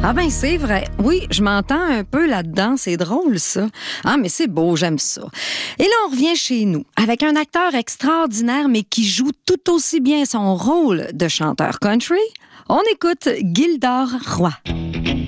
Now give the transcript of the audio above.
Ah ben c'est vrai. Oui, je m'entends un peu là-dedans. C'est drôle, ça. Ah, mais c'est beau, j'aime ça. Et là, on revient chez nous avec un acteur extraordinaire, mais qui joue tout aussi bien son rôle de chanteur country. On écoute Gildor Roy.